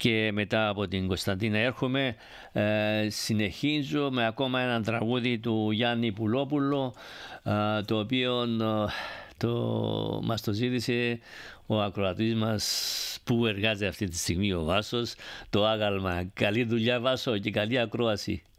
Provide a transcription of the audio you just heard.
και μετά από την Κωνσταντίνα έρχομαι. Συνεχίζω με ακόμα ένα τραγούδι του Γιάννη Πουλόπουλο, το οποίο μας το ζήτησε ο ακροατής μας που εργάζεται αυτή τη στιγμή, ο Βάσος, το άγαλμα. Καλή δουλειά Βάσο και καλή ακρόαση.